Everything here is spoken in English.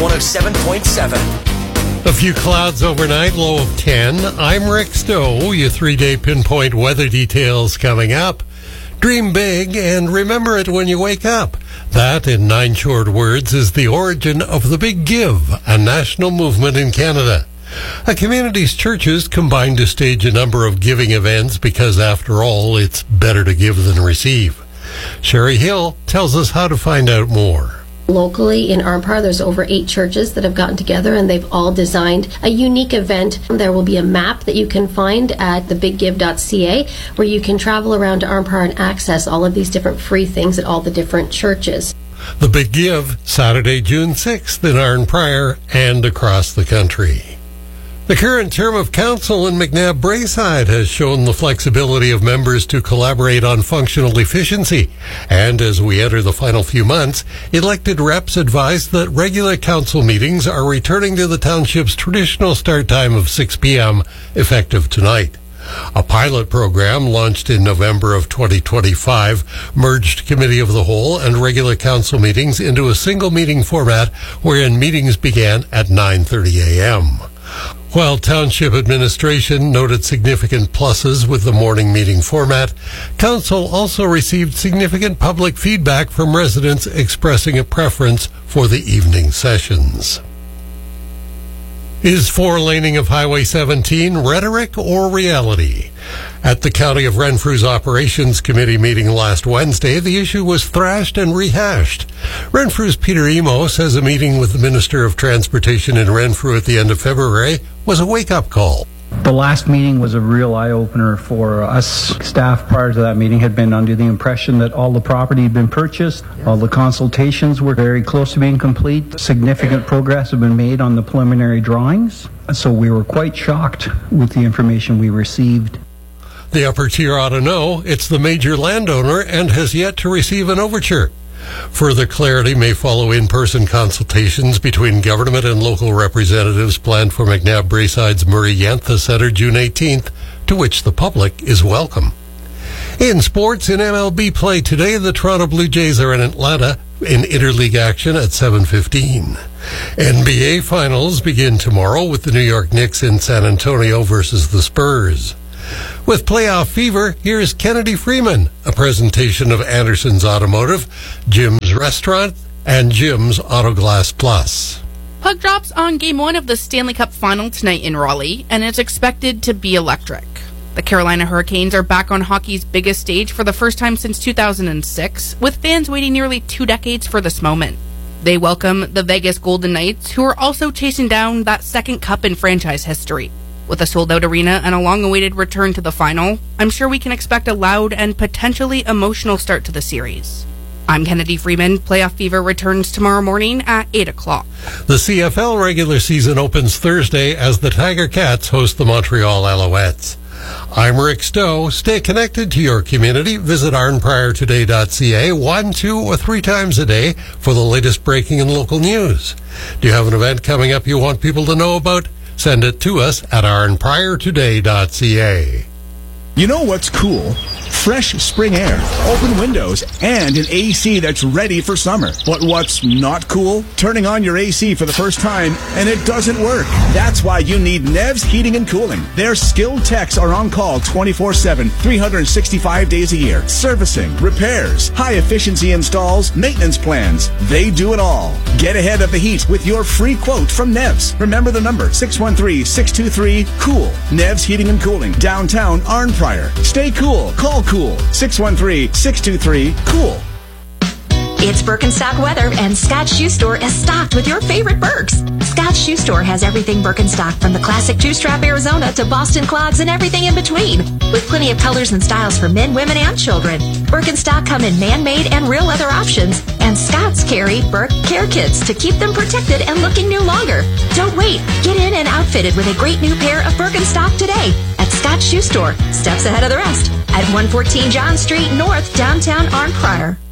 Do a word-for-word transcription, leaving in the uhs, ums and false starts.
one oh seven point seven. A few clouds overnight, low of ten. I'm Rick Stowe. Your three-day pinpoint weather details coming up. Dream big and remember it when you wake up. That, in nine short words, is the origin of the Big Give, a national movement in Canada. A community's churches combined to stage a number of giving events because, after all, it's better to give than receive. Sherry Hill tells us how to find out more. Locally in Arnprior, there's over eight churches that have gotten together and they've all designed a unique event. There will be a map that you can find at the big give dot c a where you can travel around to Arnprior and access all of these different free things at all the different churches. The Big Give, Saturday, June sixth in Arnprior and across the country. The current term of council in McNabb Braeside has shown the flexibility of members to collaborate on functional efficiency. And as we enter the final few months, elected reps advised that regular council meetings are returning to the township's traditional start time of six p.m., effective tonight. A pilot program launched in November of twenty twenty-five merged Committee of the Whole and regular council meetings into a single meeting format wherein meetings began at nine thirty a.m. While Township administration noted significant pluses with the morning meeting format, Council also received significant public feedback from residents expressing a preference for the evening sessions. Is four-laning of Highway seventeen rhetoric or reality? At the County of Renfrew's Operations Committee meeting last Wednesday, the issue was thrashed and rehashed. Renfrew's Peter Emo says a meeting with the Minister of Transportation in Renfrew at the end of February was a wake-up call. The last meeting was a real eye-opener for us. Staff prior to that meeting had been under the impression that all the property had been purchased, all the consultations were very close to being complete, significant progress had been made on the preliminary drawings, so we were quite shocked with the information we received. The upper tier ought to know it's the major landowner and has yet to receive an overture. Further clarity may follow in-person consultations between government and local representatives planned for McNabb Brayside's Murray Yantha Centre June eighteenth, to which the public is welcome. In sports, in M L B play today, the Toronto Blue Jays are in Atlanta in interleague action at seven fifteen. N B A Finals begin tomorrow with the New York Knicks in San Antonio versus the Spurs. With playoff fever, here's Kennedy Freeman, a presentation of Anderson's Automotive, Jim's Restaurant, and Jim's Autoglass Plus. Puck drops on Game one of the Stanley Cup Final tonight in Raleigh, and it's expected to be electric. The Carolina Hurricanes are back on hockey's biggest stage for the first time since two thousand six, with fans waiting nearly two decades for this moment. They welcome the Vegas Golden Knights, who are also chasing down that second cup in franchise history. With a sold-out arena and a long-awaited return to the final, I'm sure we can expect a loud and potentially emotional start to the series. I'm Kennedy Freeman. Playoff Fever returns tomorrow morning at eight o'clock. The C F L regular season opens Thursday as the Tiger Cats host the Montreal Alouettes. I'm Rick Stowe. Stay connected to your community. Visit arnprior today dot c a one, two, or three times a day for the latest breaking and local news. Do you have an event coming up you want people to know about? Send it to us at arnprior today dot c a. You know what's cool? Fresh spring air, open windows, and an A C that's ready for summer. But what's not cool? Turning on your A C for the first time and it doesn't work. That's why you need Nevs Heating and Cooling. Their skilled techs are on call twenty-four seven, three hundred sixty-five days a year. Servicing, repairs, high-efficiency installs, maintenance plans. They do it all. Get ahead of the heat with your free quote from Nevs. Remember the number, six one three, six two three, COOL. Nevs Heating and Cooling, downtown Arnprior. Stay cool. Call COOL. six one three, six two three, COOL. It's Birkenstock weather, and Scott Shoe Store is stocked with your favorite Birks. Scott Shoe Store has everything Birkenstock, from the classic two-strap Arizona to Boston clogs and everything in between, with plenty of colors and styles for men, women, and children. Birkenstock come in man-made and real leather options, and Scott's carry Birk care kits to keep them protected and looking new longer. Don't wait. Get in and outfitted with a great new pair of Birkenstock today at Scott Shoe Store, steps ahead of the rest, at one fourteen John Street North, downtown Arnprior.